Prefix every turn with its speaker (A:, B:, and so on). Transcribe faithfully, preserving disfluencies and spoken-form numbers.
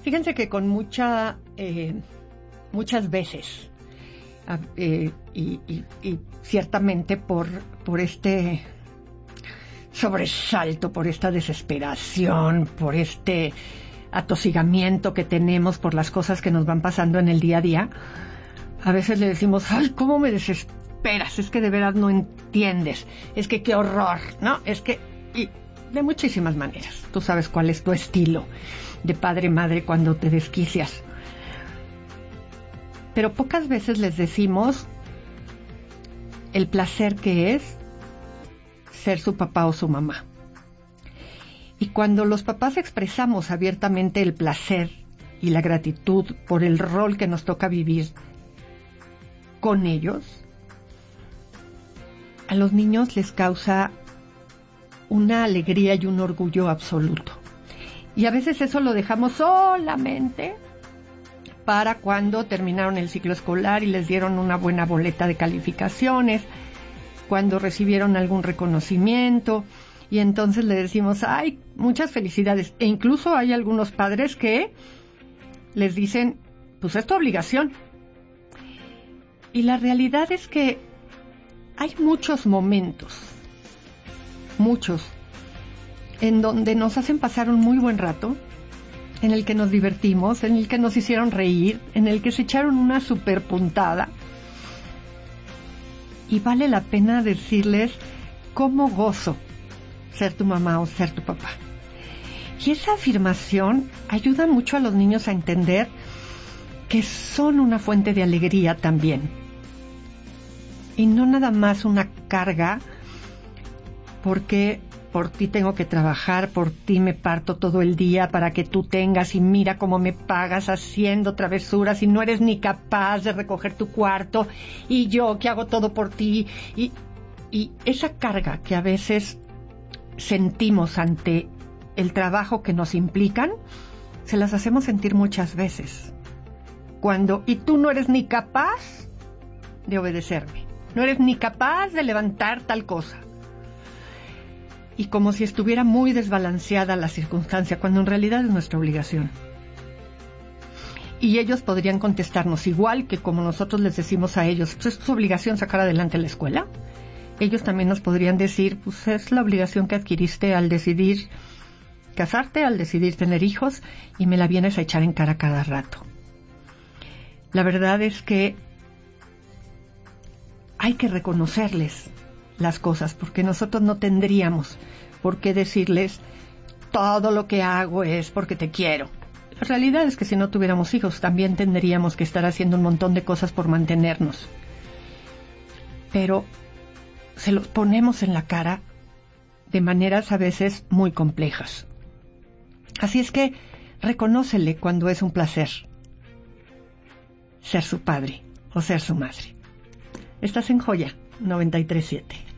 A: Fíjense que con mucha, eh, muchas veces, eh, y, y, y ciertamente por, por este sobresalto, por esta desesperación, por este atosigamiento que tenemos por las cosas que nos van pasando en el día a día, a veces le decimos, ay, cómo me desesperas, es que de verdad no entiendes, es que qué horror, ¿no? Es que, y de muchísimas maneras, tú sabes cuál es tu estilo de padre, madre, cuando te desquicias. Pero pocas veces les decimos el placer que es ser su papá o su mamá. Y cuando los papás expresamos abiertamente el placer y la gratitud por el rol que nos toca vivir con ellos, a los niños les causa una alegría y un orgullo absoluto. Y a veces eso lo dejamos solamente para cuando terminaron el ciclo escolar y les dieron una buena boleta de calificaciones, cuando recibieron algún reconocimiento, y entonces le decimos, ay, muchas felicidades. E incluso hay algunos padres que les dicen, pues es tu obligación. Y la realidad es que hay muchos momentos, muchos, en donde nos hacen pasar un muy buen rato, en el que nos divertimos, en el que nos hicieron reír, en el que se echaron una super puntada. Y vale la pena decirles cómo gozo ser tu mamá o ser tu papá. Y esa afirmación ayuda mucho a los niños a entender que son una fuente de alegría también. Y no nada más una carga, porque por ti tengo que trabajar, por ti me parto todo el día para que tú tengas, y mira cómo me pagas haciendo travesuras y no eres ni capaz de recoger tu cuarto, y yo que hago todo por ti. Y, y esa carga que a veces sentimos ante el trabajo que nos implican, se las hacemos sentir muchas veces. Cuando, y tú no eres ni capaz de obedecerme, no eres ni capaz de levantar tal cosa. Y como si estuviera muy desbalanceada la circunstancia, cuando en realidad es nuestra obligación. Y ellos podrían contestarnos igual que como nosotros les decimos a ellos, pues es tu obligación sacar adelante la escuela. Ellos también nos podrían decir, pues es la obligación que adquiriste al decidir casarte, al decidir tener hijos, y me la vienes a echar en cara cada rato. La verdad es que hay que reconocerles las cosas, porque nosotros no tendríamos por qué decirles todo lo que hago es porque te quiero. La realidad es que si no tuviéramos hijos también tendríamos que estar haciendo un montón de cosas por mantenernos, pero se los ponemos en la cara de maneras a veces muy complejas. Así es que reconócele cuando es un placer ser su padre o ser su madre. Estás en Joya noventa y tres punto siete.